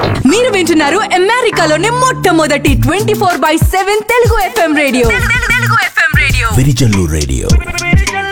మీరు వింటున్నారు అమెరికాలోని మొట్టమొదటి 24/7 Telugu FM radio. Virijallu radio.